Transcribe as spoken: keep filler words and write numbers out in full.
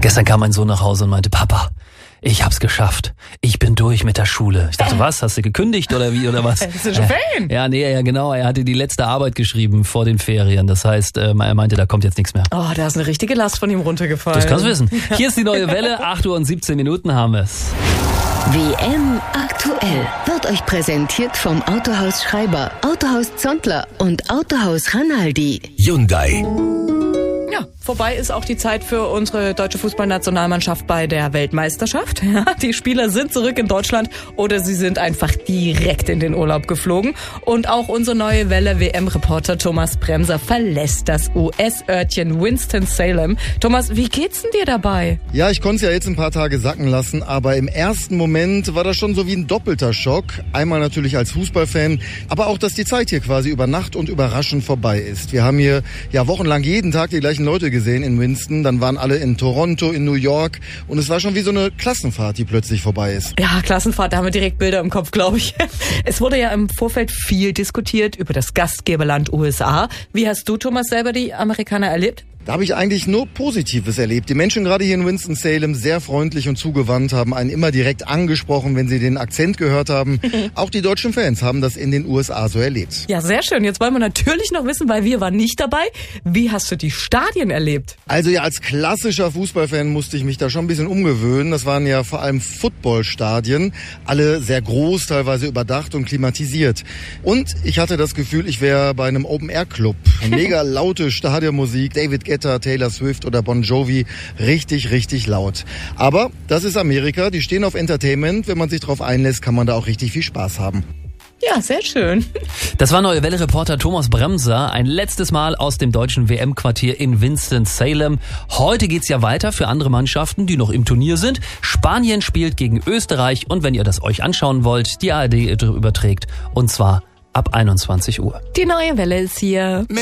Gestern kam mein Sohn nach Hause und meinte, Papa, ich hab's geschafft. Ich bin durch mit der Schule. Ich dachte, was? Hast du gekündigt oder wie oder was? Bist du schon Ferien? Ja, nee, ja genau. Er hatte die letzte Arbeit geschrieben vor den Ferien. Das heißt, er meinte, da kommt jetzt nichts mehr. Oh, da ist eine richtige Last von ihm runtergefallen. Das kannst du wissen. Hier ist die neue Welle. acht Uhr und siebzehn Minuten haben wir's. W M aktuell wird euch präsentiert vom Autohaus Schreiber, Autohaus Zontler und Autohaus Ranaldi. Hyundai. Ja, vorbei ist auch die Zeit für unsere deutsche Fußballnationalmannschaft bei der Weltmeisterschaft. Ja, die Spieler sind zurück in Deutschland oder sie sind einfach direkt in den Urlaub geflogen. Und auch unsere neue Welle W M-Reporter Thomas Bremser verlässt das U S-Örtchen Winston-Salem. Thomas, wie geht's denn dir dabei? Ja, ich konnte es ja jetzt ein paar Tage sacken lassen, aber im ersten Moment war das schon so wie ein doppelter Schock. Einmal natürlich als Fußballfan, aber auch, dass die Zeit hier quasi über Nacht und überraschend vorbei ist. Wir haben hier ja wochenlang jeden Tag die gleichen Leute gesehen in Winston, dann waren alle in Toronto, in New York und es war schon wie so eine Klassenfahrt, die plötzlich vorbei ist. Ja, Klassenfahrt, da haben wir direkt Bilder im Kopf, glaube ich. Es wurde ja im Vorfeld viel diskutiert über das Gastgeberland U S A. Wie hast du, Thomas, selber die Amerikaner erlebt? Da habe ich eigentlich nur Positives erlebt. Die Menschen gerade hier in Winston-Salem sehr freundlich und zugewandt, haben einen immer direkt angesprochen, wenn sie den Akzent gehört haben. Auch die deutschen Fans haben das in den U S A so erlebt. Ja, sehr schön. Jetzt wollen wir natürlich noch wissen, weil wir waren nicht dabei. Wie hast du die Stadien erlebt? Also ja, als klassischer Fußballfan musste ich mich da schon ein bisschen umgewöhnen. Das waren ja vor allem Footballstadien. Alle sehr groß, teilweise überdacht und klimatisiert. Und ich hatte das Gefühl, ich wäre bei einem Open-Air-Club. Mega laute Stadionmusik, David Guetta, Taylor Swift oder Bon Jovi, richtig, richtig laut. Aber das ist Amerika, die stehen auf Entertainment. Wenn man sich darauf einlässt, kann man da auch richtig viel Spaß haben. Ja, sehr schön. Das war neue Welle-Reporter Thomas Bremser. Ein letztes Mal aus dem deutschen W M-Quartier in Winston-Salem. Heute geht's ja weiter für andere Mannschaften, die noch im Turnier sind. Spanien spielt gegen Österreich und wenn ihr das euch anschauen wollt, die A R D überträgt und zwar ab einundzwanzig Uhr. Die neue Welle ist hier.